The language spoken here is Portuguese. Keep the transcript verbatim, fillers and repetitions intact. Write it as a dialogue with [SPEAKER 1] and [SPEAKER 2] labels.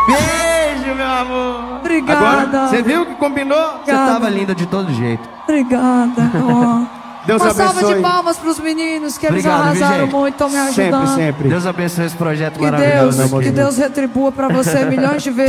[SPEAKER 1] Beijo, meu amor.
[SPEAKER 2] Obrigada.
[SPEAKER 1] Agora, você viu que combinou?
[SPEAKER 2] Você
[SPEAKER 3] tava linda de todo jeito.
[SPEAKER 2] Obrigada. Ó.
[SPEAKER 1] Deus
[SPEAKER 2] Uma
[SPEAKER 1] abençoe.
[SPEAKER 2] salva de palmas pros meninos, que eles
[SPEAKER 3] Obrigado,
[SPEAKER 2] arrasaram
[SPEAKER 3] viu, gente?
[SPEAKER 2] muito, estão me
[SPEAKER 1] Sempre,
[SPEAKER 2] ajudando.
[SPEAKER 1] sempre.
[SPEAKER 3] Deus abençoe esse projeto
[SPEAKER 2] Que
[SPEAKER 3] maravilhoso.
[SPEAKER 2] Deus, que Deus retribua pra você milhões de vezes.